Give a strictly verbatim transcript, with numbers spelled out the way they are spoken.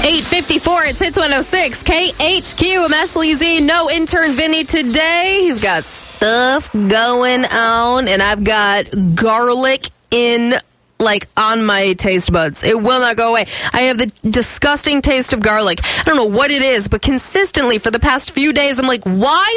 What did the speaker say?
eight fifty-four, it's Hits one oh six, K H Q. I'm Ashley Z. No intern Vinny today. He's got stuff going on, and I've got garlic in, like, on my taste buds. It will not go away. I have the disgusting taste of garlic. I don't know what it is, but consistently for the past few days, I'm like, why